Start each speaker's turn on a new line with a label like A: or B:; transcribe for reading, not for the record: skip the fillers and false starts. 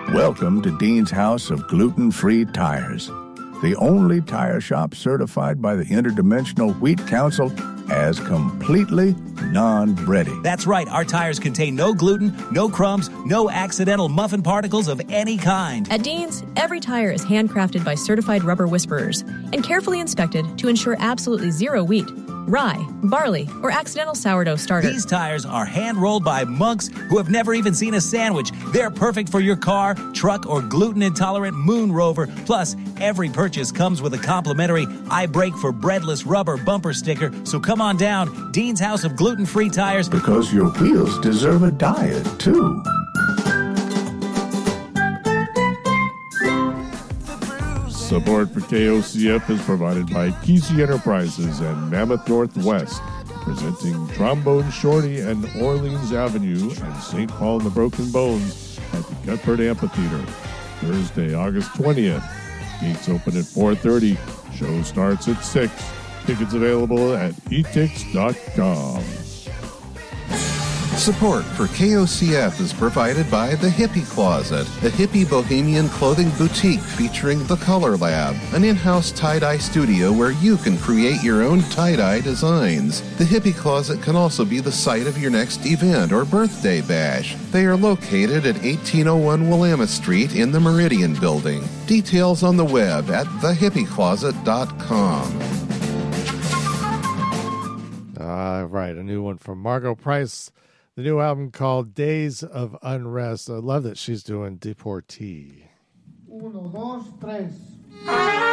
A: Welcome to Dean's House of Gluten-Free Tires, the only tire shop certified by the Interdimensional Wheat Council as completely non-bready.
B: That's right. Our tires contain no gluten, no crumbs, no accidental muffin particles of any kind.
C: At Dean's, every tire is handcrafted by certified rubber whisperers and carefully inspected to ensure absolutely zero wheat, rye, barley, or accidental sourdough starter.
B: These tires are hand-rolled by monks who have never even seen a sandwich. They're perfect for your car, truck, or gluten-intolerant Moon Rover. Plus, every purchase comes with a complimentary I Brake for Breadless rubber bumper sticker. So come on down, Dean's House of Gluten-Free Tires.
A: Because your wheels deserve a diet, too.
D: Support for KOCF is provided by Kesey Enterprises and Mammoth Northwest, presenting Trombone Shorty and Orleans Avenue and St. Paul and the Broken Bones at the Cuthbert Amphitheater, Thursday, August 20th. Gates open at 4:30. Show starts at 6. Tickets available at etix.com.
E: Support for KOCF is provided by The Hippie Closet, a hippie bohemian clothing boutique featuring The Color Lab, an in-house tie-dye studio where you can create your own tie-dye designs. The Hippie Closet can also be the site of your next event or birthday bash. They are located at 1801 Willamette Street in the Meridian Building. Details on the web at thehippicloset.com.
F: Right, a new one from Margo Price. The new album called Days of Unrest. I love that she's doing Deportee.
G: 1, 2, 3.